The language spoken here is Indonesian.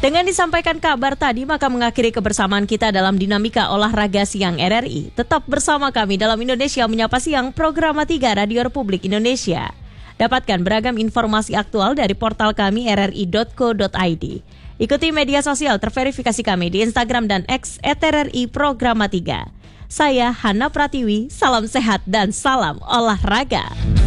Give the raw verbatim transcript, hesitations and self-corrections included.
Dengan disampaikan kabar tadi, maka mengakhiri kebersamaan kita dalam dinamika olahraga siang R R I. Tetap bersama kami dalam Indonesia Menyapa Siang, Program tiga Radio Republik Indonesia. Dapatkan beragam informasi aktual dari portal kami r r i dot co dot i d. Ikuti media sosial terverifikasi kami di Instagram dan X et r r i Programa tiga. Saya Hana Pratiwi, salam sehat dan salam olahraga.